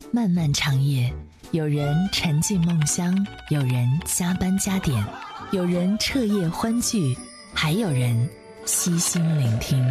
漫漫长夜，有人沉浸梦乡，有人加班加点，有人彻夜欢聚，还有人悉心聆听。